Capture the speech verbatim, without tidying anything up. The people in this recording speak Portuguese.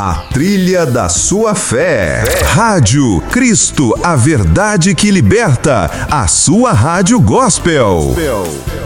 A trilha da sua fé. Rádio Cristo, a verdade que liberta. A sua rádio gospel.